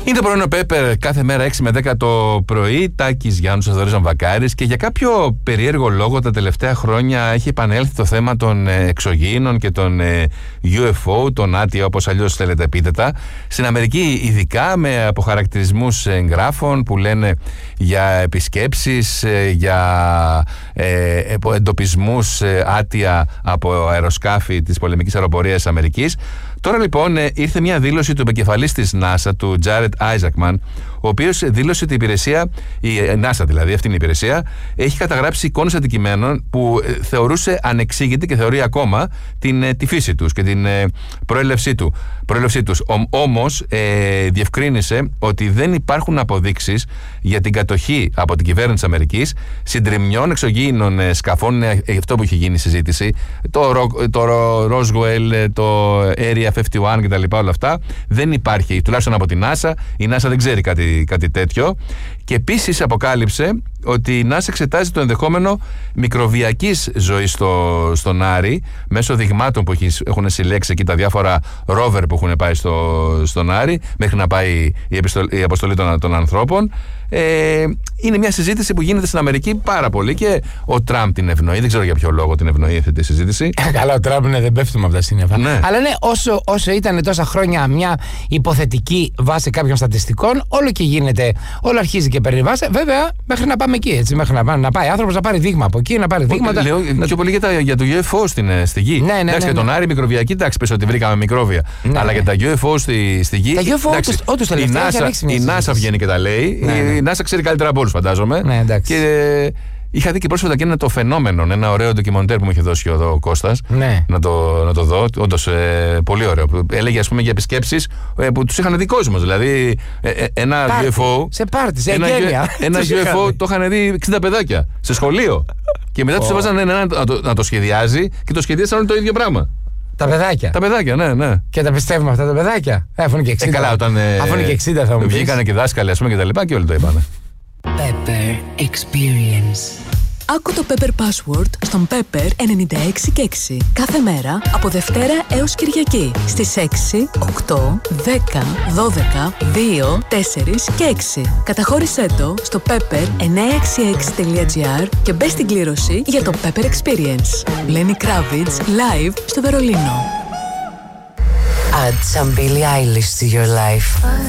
Είναι το πρωινό Pepper κάθε μέρα 6 με 10 το πρωί. Τάκης Γιάννους, Θοδωρής Βακάρης. Και για κάποιο περίεργο λόγο τα τελευταία χρόνια έχει επανέλθει το θέμα των εξωγήινων και των UFO, των άτια όπως αλλιώς θέλετε επίθετα. Στην Αμερική ειδικά με αποχαρακτηρισμούς εγγράφων που λένε για επισκέψεις, για εντοπισμούς άτια από αεροσκάφη της πολεμικής αεροπορίας Αμερικής. Τώρα λοιπόν ήρθε μια δήλωση του επικεφαλής της NASA, του Jared Isaacman, ο οποίος δήλωσε ότι η υπηρεσία, η NASA δηλαδή, αυτή είναι η υπηρεσία, έχει καταγράψει εικόνες αντικειμένων που θεωρούσε ανεξήγητη και θεωρεί ακόμα τη φύση τους και την προέλευσή τους. Όμως διευκρίνησε ότι δεν υπάρχουν αποδείξεις για την κατοχή από την κυβέρνηση της Αμερικής συντριμμιών εξωγήινων σκαφών, αυτό που έχει γίνει η συζήτηση, το Roswell, το Area 51 κτλ. Όλα αυτά δεν υπάρχει, τουλάχιστον από την NASA. Η NASA δεν ξέρει κάτι τέτοιο. Και επίσης αποκάλυψε ότι η NASA εξετάζει το ενδεχόμενο μικροβιακής ζωής στον Άρη μέσω δειγμάτων που έχουν συλλέξει εκεί τα διάφορα rover που έχουν πάει στον Άρη μέχρι να πάει η αποστολή των ανθρώπων. Είναι μια συζήτηση που γίνεται στην Αμερική πάρα πολύ και ο Τραμπ την ευνοεί. Δεν ξέρω για ποιο λόγο την ευνοεί αυτή τη συζήτηση. Καλά, ο Τραμπ δεν πέφτουμε από τα σύννεφα. Ναι. Αλλά ναι, όσο ήταν τόσα χρόνια μια υποθετική βάση κάποιων στατιστικών, όλο αρχίζει και παίρνει βάση. Βέβαια, μέχρι να πάμε εκεί. Έτσι, μέχρι να πάει άνθρωπος να πάρει δείγμα από εκεί, να πάρει δείγματα. Λέω πιο πολύ για το UFO στη γη. Ναι, εντάξει, για τον Άρη μικροβιακή, εντάξει, πες ότι βρήκαμε μικρόβια. Ναι, αλλά για τα UFO στη γη. Τα UFO όντως τελευταία η NASA βγαίνει και τα λέει. Η NASA ξέρει καλύτερα από όλους, φαντάζομαι. Ναι, εντάξει. Και είχα δει και πρόσφατα και το φαινόμενο, ένα ωραίο ντοκιμοντέρ που μου είχε δώσει ο Κώστας. Ναι. Να το δω. Όντως πολύ ωραίο. Έλεγε ας πούμε για επισκέψεις που τους είχαν δει κόσμος. Δηλαδή ένα UFO. Σε πάρτι, σε εγγένεια. Ένα UFO το είχαν δει 60 παιδάκια σε σχολείο. Και μετά τους έβαζαν να το σχεδιάζει και το σχεδίασαν όλοι το ίδιο πράγμα. Τα παιδάκια. Τα παιδάκια, ναι. Και τα πιστεύουμε αυτά τα παιδάκια. Αφού είναι και 60. Καλά, όταν. Αφού είναι και 60 θα μου πεις. Βγήκανε και δάσκαλοι, ας πούμε, και τα λοιπά και όλοι το είπανε. Pepper Experience. Άκου το Pepper Password στον Pepper 96 και 6. Κάθε μέρα από Δευτέρα έως Κυριακή στις 6, 8, 10, 12, 2, 4 και 6. Καταχώρησέ το στο pepper966.gr και μπες στην κλήρωση για το Pepper Experience. Lenny Kravitz live στο Βερολίνο. Add some Billie Eilish to your life.